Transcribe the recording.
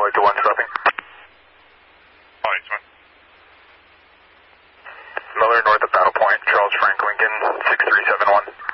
Charlie to 1 stopping. Alright, it's fine. Miller north of Battle Point, Charles Frank Lincoln 6371.